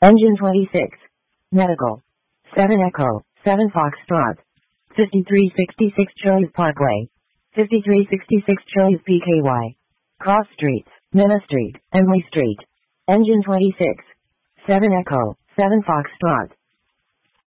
Engine 26. Medical. 7 Echo, 7 Foxtrot. 5366 Chili's Parkway. 5366 Chili's PKY. Cross Streets, Minna Street, Emily Street. Engine 26. 7 Echo, 7 Foxtrot.